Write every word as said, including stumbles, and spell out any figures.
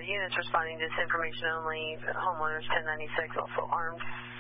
units responding to this information only. Homeowners ten ninety-six, also armed.